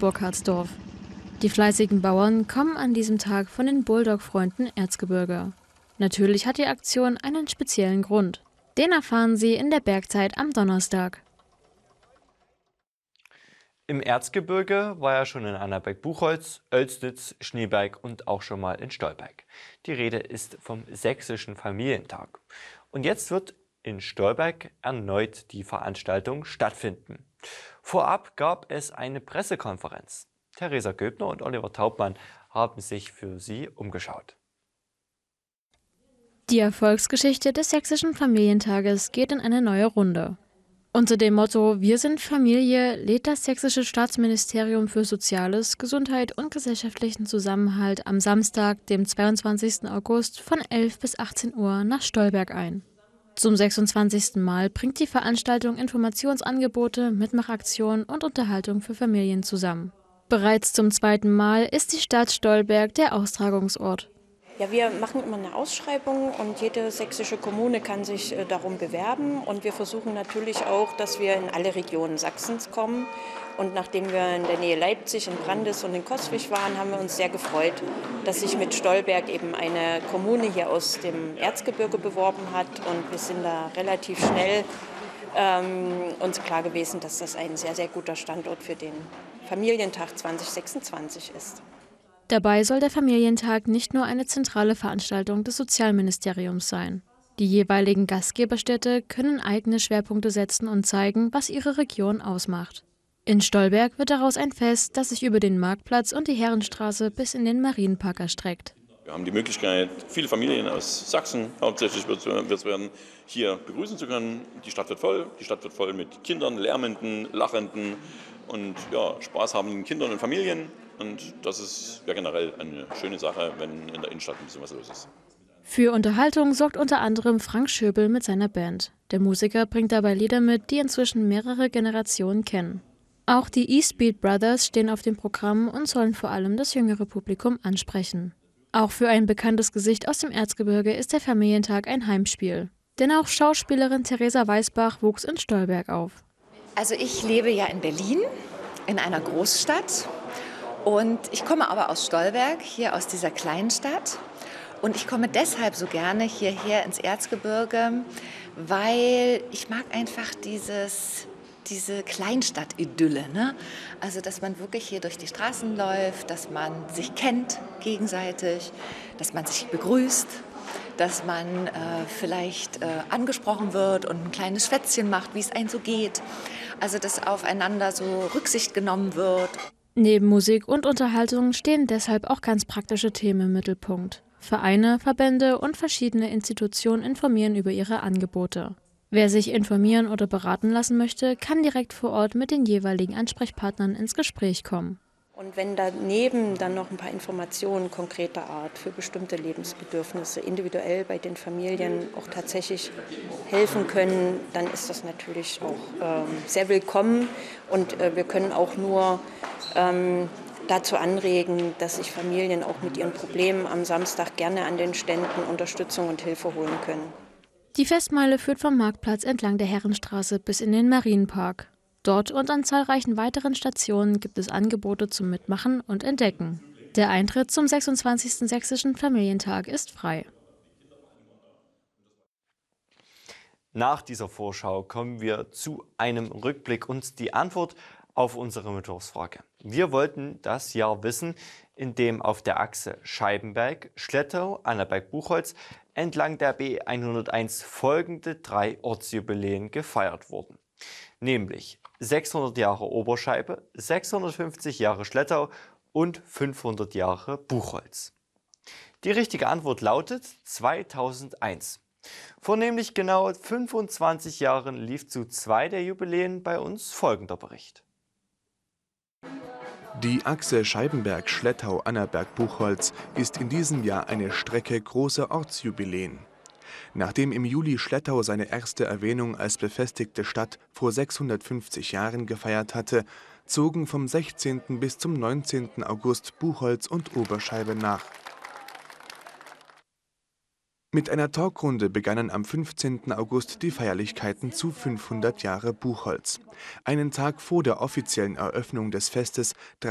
Burkhardsdorf. Die fleißigen Bauern kommen an diesem Tag von den Bulldog-Freunden Erzgebirge. Natürlich hat die Aktion einen speziellen Grund. Den erfahren Sie in der Bergzeit am Donnerstag. Im Erzgebirge war er schon in Annaberg-Buchholz, Oelsnitz, Schneeberg und auch schon mal in Stolberg. Die Rede ist vom Sächsischen Familientag. Und jetzt wird in Stolberg erneut die Veranstaltung stattfinden. Vorab gab es eine Pressekonferenz. Theresa Göbner und Oliver Taubmann haben sich für sie umgeschaut. Die Erfolgsgeschichte des Sächsischen Familientages geht in eine neue Runde. Unter dem Motto „Wir sind Familie" lädt das Sächsische Staatsministerium für Soziales, Gesundheit und gesellschaftlichen Zusammenhalt am Samstag, dem 22. August von 11 bis 18 Uhr nach Stolberg ein. Zum 26. Mal bringt die Veranstaltung Informationsangebote, Mitmachaktionen und Unterhaltung für Familien zusammen. Bereits zum zweiten Mal ist die Stadt Stolberg der Austragungsort. Ja, wir machen immer eine Ausschreibung und jede sächsische Kommune kann sich darum bewerben. Und wir versuchen natürlich auch, dass wir in alle Regionen Sachsens kommen. Und nachdem wir in der Nähe Leipzig, in Brandis und in Coswig waren, haben wir uns sehr gefreut, dass sich mit Stolberg eben eine Kommune hier aus dem Erzgebirge beworben hat. Und wir sind da relativ schnell uns klar gewesen, dass das ein sehr, sehr guter Standort für den Familientag 2026 ist. Dabei soll der Familientag nicht nur eine zentrale Veranstaltung des Sozialministeriums sein. Die jeweiligen Gastgeberstädte können eigene Schwerpunkte setzen und zeigen, was ihre Region ausmacht. In Stolberg wird daraus ein Fest, das sich über den Marktplatz und die Herrenstraße bis in den Marienpark erstreckt. Wir haben die Möglichkeit, viele Familien aus Sachsen, hauptsächlich wird es werden, hier begrüßen zu können. Die Stadt wird voll mit Kindern, lärmenden, lachenden und ja, spaßhabenden Kindern und Familien. Und das ist ja generell eine schöne Sache, wenn in der Innenstadt ein bisschen was los ist. Für Unterhaltung sorgt unter anderem Frank Schöbel mit seiner Band. Der Musiker bringt dabei Lieder mit, die inzwischen mehrere Generationen kennen. Auch die E-Speed Brothers stehen auf dem Programm und sollen vor allem das jüngere Publikum ansprechen. Auch für ein bekanntes Gesicht aus dem Erzgebirge ist der Familientag ein Heimspiel. Denn auch Schauspielerin Theresa Weißbach wuchs in Stolberg auf. Also ich lebe ja in Berlin, in einer Großstadt. Und ich komme aber aus Stolberg, hier aus dieser kleinen Stadt. Und ich komme deshalb so gerne hierher ins Erzgebirge, weil ich mag einfach diese Kleinstadt-Idylle, ne? Also, dass man wirklich hier durch die Straßen läuft, dass man sich kennt gegenseitig, dass man sich begrüßt, dass man vielleicht angesprochen wird und ein kleines Schwätzchen macht, wie es einem so geht. Also, dass aufeinander so Rücksicht genommen wird. Neben Musik und Unterhaltung stehen deshalb auch ganz praktische Themen im Mittelpunkt. Vereine, Verbände und verschiedene Institutionen informieren über ihre Angebote. Wer sich informieren oder beraten lassen möchte, kann direkt vor Ort mit den jeweiligen Ansprechpartnern ins Gespräch kommen. Und wenn daneben dann noch ein paar Informationen konkreter Art für bestimmte Lebensbedürfnisse individuell bei den Familien auch tatsächlich helfen können, dann ist das natürlich auch sehr willkommen. Und wir können auch nur dazu anregen, dass sich Familien auch mit ihren Problemen am Samstag gerne an den Ständen Unterstützung und Hilfe holen können. Die Festmeile führt vom Marktplatz entlang der Herrenstraße bis in den Marienpark. Dort und an zahlreichen weiteren Stationen gibt es Angebote zum Mitmachen und Entdecken. Der Eintritt zum 26. Sächsischen Familientag ist frei. Nach dieser Vorschau kommen wir zu einem Rückblick und die Antwort auf unsere Mittwochsfrage. Wir wollten das Jahr wissen, in dem auf der Achse Scheibenberg, Schlettau, Annaberg-Buchholz entlang der B 101 folgende 3 Ortsjubiläen gefeiert wurden. Nämlich 600 Jahre Oberscheibe, 650 Jahre Schlettau und 500 Jahre Buchholz. Die richtige Antwort lautet 2001. Vor nämlich genau 25 Jahren lief zu 2 der Jubiläen bei uns folgender Bericht. Die Achse Scheibenberg-Schlettau-Annaberg-Buchholz ist in diesem Jahr eine Strecke großer Ortsjubiläen. Nachdem im Juli Schlettau seine erste Erwähnung als befestigte Stadt vor 650 Jahren gefeiert hatte, zogen vom 16. bis zum 19. August Buchholz und Oberscheibe nach. Mit einer Talkrunde begannen am 15. August die Feierlichkeiten zu 500 Jahre Buchholz. Einen Tag vor der offiziellen Eröffnung des Festes